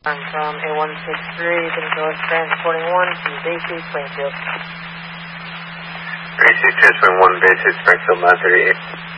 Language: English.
I'm from A163, control transporting 1 to Bay 2 Springfield. Bay 2 transporting 1, Bay 2 Springfield, 938.